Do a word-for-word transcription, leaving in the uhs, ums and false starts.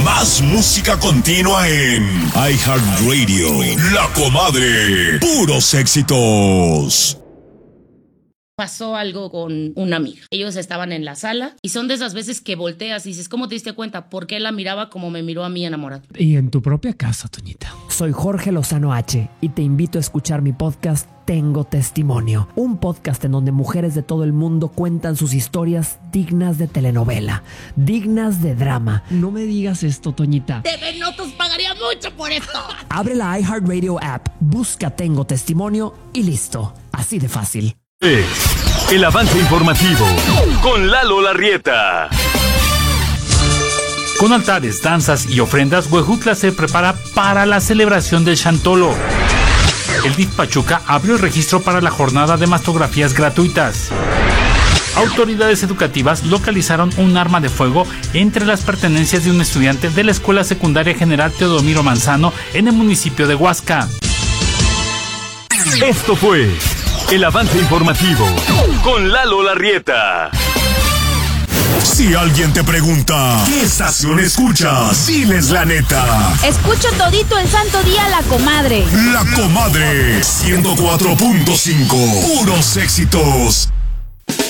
Más música continua en iHeartRadio. La Comadre. Puros éxitos. Pasó algo con una amiga. Ellos estaban en la sala y son de esas veces que volteas y dices, ¿cómo te diste cuenta? Porque él la miraba como me miró a mí enamorado. Y en tu propia casa, Toñita. Soy Jorge Lozano H y te invito a escuchar mi podcast Tengo Testimonio, un podcast en donde mujeres de todo el mundo cuentan sus historias dignas de telenovela, dignas de drama. No me digas esto, Toñita. T V Notas pagaría mucho por esto. Abre la iHeartRadio app, busca Tengo Testimonio y listo. Así de fácil. El avance informativo con Lalo Larrieta. Con altares, danzas y ofrendas, Huejutla se prepara para la celebración del Chantolo. El D I F Pachuca abrió el registro para la jornada de mastografías gratuitas. Autoridades educativas localizaron un arma de fuego entre las pertenencias de un estudiante de la Escuela Secundaria General Teodomiro Manzano en el municipio de Huasca. Esto fue el avance informativo con Lalo Larrieta. Si alguien te pregunta, ¿qué estación escuchas? Diles la neta. Escucho todito el santo día La Comadre. La Comadre, ciento cuatro punto cinco. Puros éxitos.